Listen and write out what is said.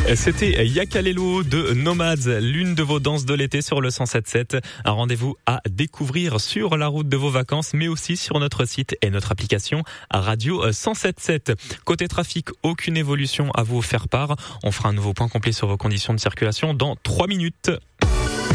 C'était Yakalelo de Nomads, l'une de vos danses de l'été sur le 107.7. Un rendez-vous à découvrir sur la route de vos vacances, mais aussi sur notre site et notre application à Radio 107.7. Côté trafic, aucune évolution à vous faire part. On fera un nouveau point complet sur vos conditions de circulation dans 3 minutes.